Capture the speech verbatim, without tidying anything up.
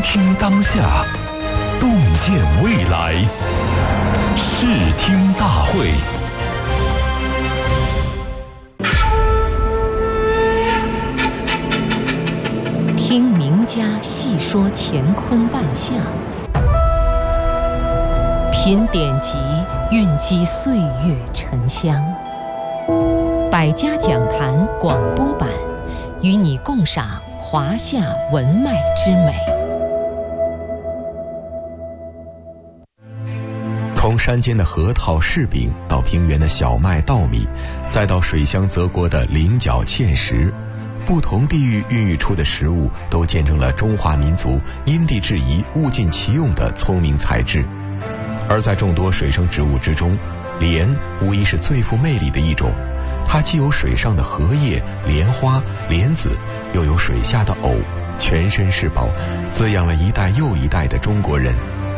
听当下，洞见未来。视听大会。 听名家细说乾坤万象，品典籍蕴积岁月沉香。百家讲坛广播版，与你共赏华夏文脉之美。 从山间的核桃、柿饼，到平原的小麦、稻米，再到水乡泽国的菱角、芡实，不同地域孕育出的食物，都见证了中华民族因地制宜、物尽其用的聪明才智。而在众多水生植物之中，莲无疑是最富魅力的一种。它既有水上的荷叶、莲花、莲子，又有水下的藕，全身是宝，滋养了一代又一代的中国人。